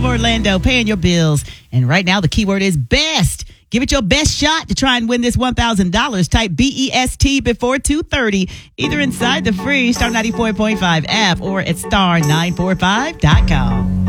Orlando, paying your bills. And right now, the keyword is best. Give it your best shot to try and win this $1,000. Type BEST before 2:30, either inside the free Star 94.5 app or at star945.com.